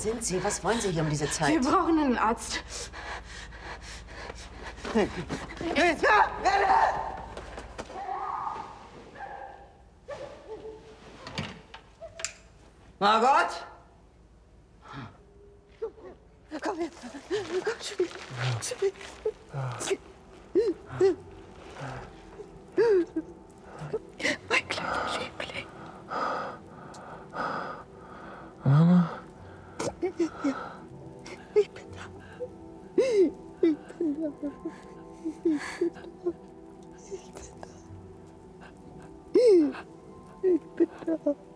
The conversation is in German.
sind Sie? Was wollen Sie hier um diese Zeit? Wir brauchen einen Arzt. Margot? Komm her. Komm, Spiel. Mein kleiner Liebling. Mama? Ja, ich bin da. Ich bin da. Ich bin da. Ich bin da.